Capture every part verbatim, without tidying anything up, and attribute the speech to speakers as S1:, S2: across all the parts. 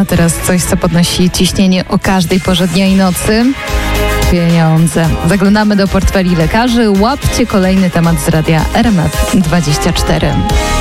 S1: teraz coś, co podnosi ciśnienie o każdej porze dnia i nocy. Pieniądze. Zaglądamy do portfeli lekarzy. Łapcie kolejny temat z radia R M F dwadzieścia cztery.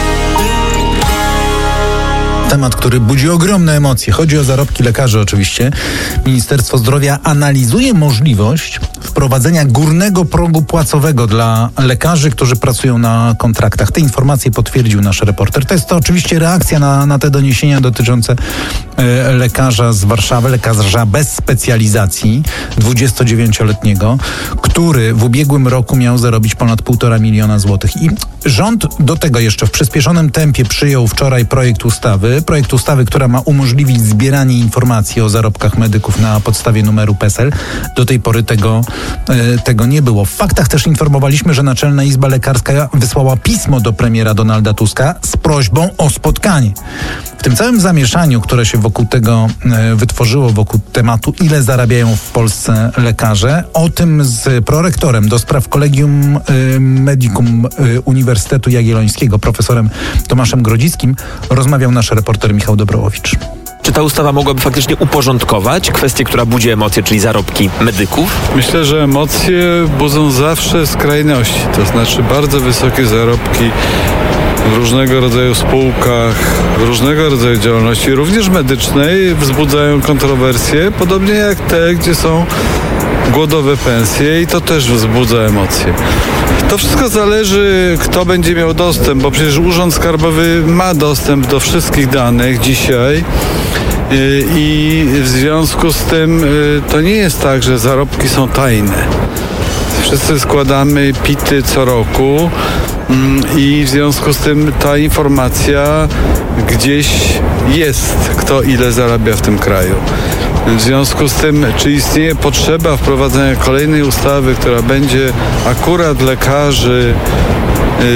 S2: Temat, który budzi ogromne emocje. Chodzi o zarobki lekarzy oczywiście. Ministerstwo Zdrowia analizuje możliwość wprowadzenia górnego progu płacowego dla lekarzy, którzy pracują na kontraktach. Te informacje potwierdził nasz reporter. To jest to oczywiście reakcja na, na te doniesienia dotyczące e, lekarza z Warszawy, lekarza bez specjalizacji, dwudziestodziewięcioletniego, który w ubiegłym roku miał zarobić ponad półtora miliona złotych. I rząd do tego jeszcze w przyspieszonym tempie przyjął wczoraj projekt ustawy, projekt ustawy, która ma umożliwić zbieranie informacji o zarobkach medyków na podstawie numeru P E S E L. Do tej pory tego, e, tego nie było. W faktach też informowaliśmy, że Naczelna Izba Lekarska wysłała pismo do premiera Donalda Tuska z prośbą o spotkanie. W tym całym zamieszaniu, które się wokół tego e, wytworzyło, wokół tematu, ile zarabiają w Polsce lekarze, o tym z prorektorem do spraw Collegium e, Medicum e, Uniwersytetu Jagiellońskiego, profesorem Tomaszem Grodzickim, rozmawiał nasz reporter Michał Dobrołowicz.
S3: Czy ta ustawa mogłaby faktycznie uporządkować kwestię, która budzi emocje, czyli zarobki medyków?
S4: Myślę, że emocje budzą zawsze skrajności, to znaczy bardzo wysokie zarobki w różnego rodzaju spółkach, w różnego rodzaju działalności, również medycznej, wzbudzają kontrowersje, podobnie jak te, gdzie są głodowe pensje, i to też wzbudza emocje. To wszystko zależy, kto będzie miał dostęp, bo przecież Urząd Skarbowy ma dostęp do wszystkich danych dzisiaj i w związku z tym to nie jest tak, że zarobki są tajne. Wszyscy składamy pity co roku i w związku z tym ta informacja gdzieś jest, kto ile zarabia w tym kraju. W związku z tym, czy istnieje potrzeba wprowadzenia kolejnej ustawy, która będzie akurat lekarzy yy,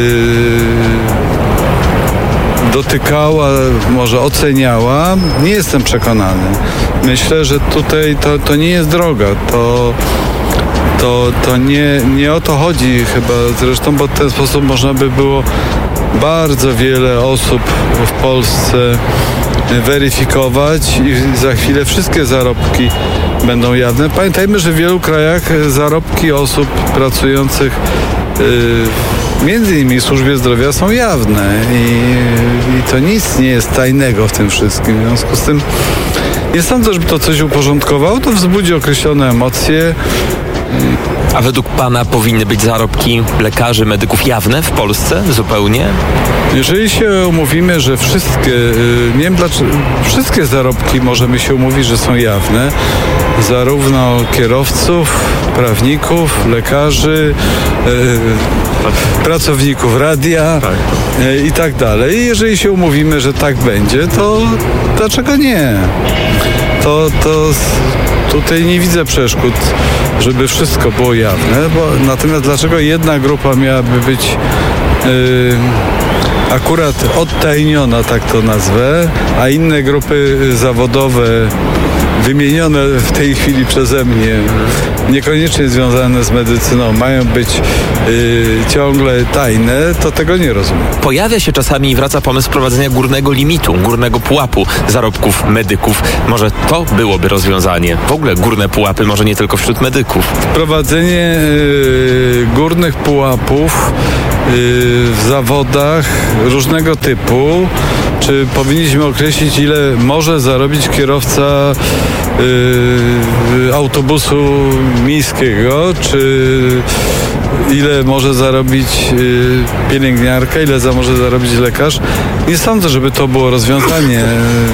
S4: dotykała, może oceniała, nie jestem przekonany. Myślę, że tutaj to, to nie jest droga. To, to, to nie, nie o to chodzi chyba zresztą, bo w ten sposób można by było bardzo wiele osób w Polsce weryfikować i za chwilę wszystkie zarobki będą jawne. Pamiętajmy, że w wielu krajach zarobki osób pracujących yy, między innymi w służbie zdrowia są jawne i, i to nic nie jest tajnego w tym wszystkim. W związku z tym nie sądzę, żeby to coś uporządkowało, to wzbudzi określone emocje.
S3: A według pana powinny być zarobki lekarzy, medyków jawne w Polsce zupełnie?
S4: Jeżeli się umówimy, że wszystkie, nie wiem dlaczego, wszystkie zarobki możemy się umówić, że są jawne, zarówno kierowców, prawników, lekarzy, e, pracowników radia tak. e, i tak dalej. I jeżeli się umówimy, że tak będzie, to dlaczego nie? To, to tutaj nie widzę przeszkód, żeby wszystko było jawne, bo natomiast dlaczego jedna grupa miałaby być yy, akurat odtajniona, tak to nazwę, a inne grupy zawodowe wymienione w tej chwili przeze mnie, niekoniecznie związane z medycyną, mają być yy, ciągle tajne, to tego nie rozumiem.
S3: Pojawia się czasami i wraca pomysł wprowadzenia górnego limitu, górnego pułapu zarobków medyków. Może to byłoby rozwiązanie. W ogóle górne pułapy, może nie tylko wśród medyków.
S4: Wprowadzenie yy, górnych pułapów yy, w zawodach różnego typu. Czy powinniśmy określić, ile może zarobić kierowca yy, autobusu miejskiego, czy ile może zarobić yy, pielęgniarka, ile za może zarobić lekarz? Nie sądzę, żeby to było rozwiązanie.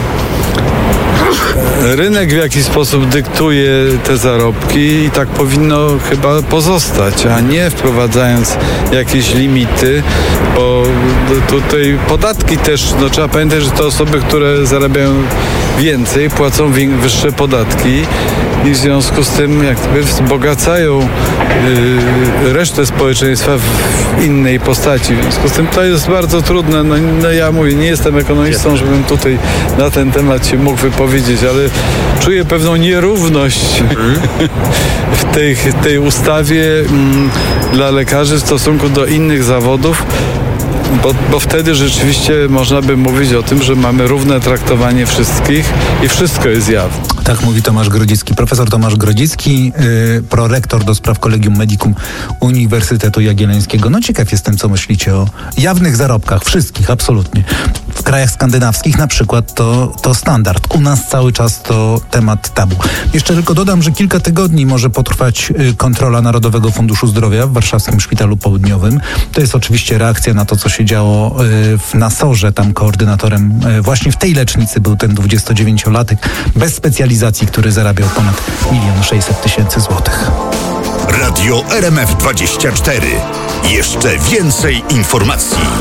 S4: Rynek w jakiś sposób dyktuje te zarobki i tak powinno chyba pozostać, a nie wprowadzając jakieś limity, bo tutaj podatki też, no trzeba pamiętać, że te osoby, które zarabiają więcej, płacą wyższe podatki i w związku z tym jakby wzbogacają yy, resztę społeczeństwa w innej postaci. W związku z tym to jest bardzo trudne. No, no ja mówię, nie jestem ekonomistą, żebym tutaj na ten temat się mógł wypowiedzieć, ale czuję pewną nierówność mm. w tej, tej ustawie mm, dla lekarzy w stosunku do innych zawodów. bo, bo wtedy rzeczywiście można by mówić o tym, że mamy równe traktowanie wszystkich i wszystko jest jawne.
S2: Tak mówi Tomasz Grodzicki. Profesor Tomasz Grodzicki, yy, prorektor do spraw Collegium Medicum Uniwersytetu Jagiellońskiego. No ciekaw jestem, co myślicie o jawnych zarobkach. Wszystkich, absolutnie. W krajach skandynawskich na przykład to, to standard. U nas cały czas to temat tabu. Jeszcze tylko dodam, że kilka tygodni może potrwać yy, kontrola Narodowego Funduszu Zdrowia w warszawskim Szpitalu Południowym. To jest oczywiście reakcja na to, co się działo yy, w Nasorze. Tam koordynatorem yy, właśnie w tej lecznicy był ten dwudziestodziewięciolatek bez specjalizacji, który zarabiał ponad milion sześćset tysięcy złotych.
S5: Radio R M F dwadzieścia cztery. Jeszcze więcej informacji.